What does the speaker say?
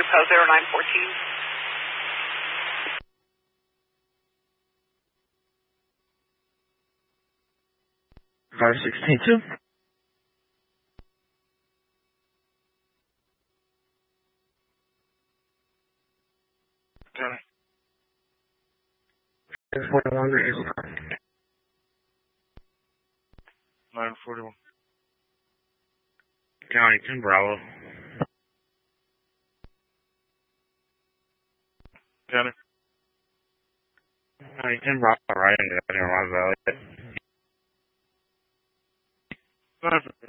Post 0914. 516-2. County. 41 is 941. County 10 Bravo. County. County 10 Bravo, right into that in my valley. 9